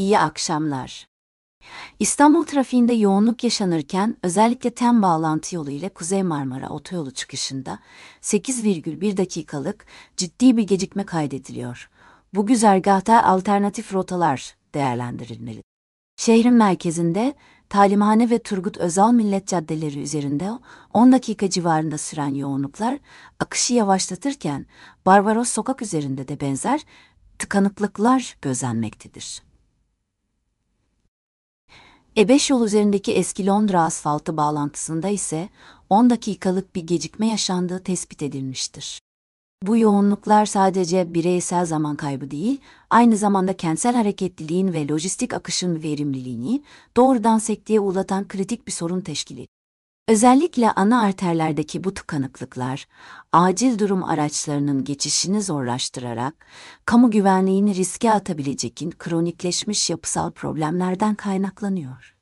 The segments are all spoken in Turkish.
İyi akşamlar. İstanbul trafiğinde yoğunluk yaşanırken özellikle TEM bağlantı yolu ile Kuzey Marmara Otoyolu çıkışında 8,1 dakikalık ciddi bir gecikme kaydediliyor. Bu güzergahta alternatif rotalar değerlendirilmeli. Şehrin merkezinde Talimhane ve Turgut Özal Millet Caddeleri üzerinde 10 dakika civarında süren yoğunluklar akışı yavaşlatırken Barbaros Sokak üzerinde de benzer tıkanıklıklar gözlenmektedir. E5 yol üzerindeki eski Londra asfaltı bağlantısında ise 10 dakikalık bir gecikme yaşandığı tespit edilmiştir. Bu yoğunluklar sadece bireysel zaman kaybı değil, aynı zamanda kentsel hareketliliğin ve lojistik akışın verimliliğini doğrudan sekteye uğratan kritik bir sorun teşkil ediyor. Özellikle ana arterlerdeki bu tıkanıklıklar, acil durum araçlarının geçişini zorlaştırarak, kamu güvenliğini riske atabilecek kronikleşmiş yapısal problemlerden kaynaklanıyor.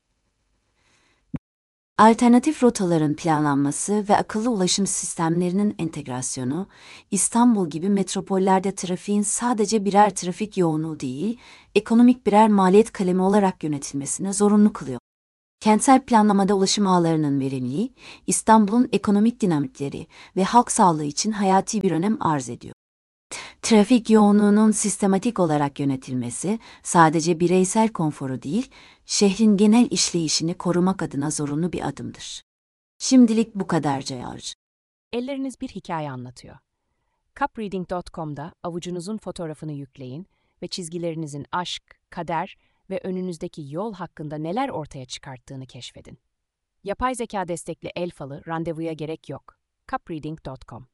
Alternatif rotaların planlanması ve akıllı ulaşım sistemlerinin entegrasyonu, İstanbul gibi metropollerde trafiğin sadece birer trafik yoğunluğu değil, ekonomik birer maliyet kalemi olarak yönetilmesine zorunlu kılıyor. Kentsel planlamada ulaşım ağlarının verimliliği, İstanbul'un ekonomik dinamikleri ve halk sağlığı için hayati bir önem arz ediyor. Trafik yoğunluğunun sistematik olarak yönetilmesi sadece bireysel konforu değil, şehrin genel işleyişini korumak adına zorunlu bir adımdır. Şimdilik bu kadar George. Elleriniz bir hikaye anlatıyor. Cupreading.com'da avucunuzun fotoğrafını yükleyin ve çizgilerinizin aşk, kader ve önünüzdeki yol hakkında neler ortaya çıkarttığını keşfedin. Yapay zeka destekli el falı randevuya gerek yok. Cupreading.com